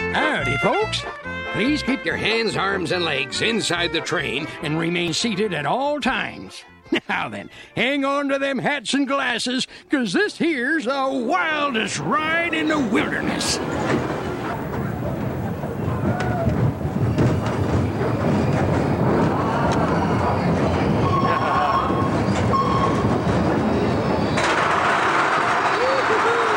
Howdy, folks. Please keep your hands, arms, and legs inside the train and remain seated at all times. Now then, hang on to them hats and glasses, 'cause this here's the wildest ride in the wilderness.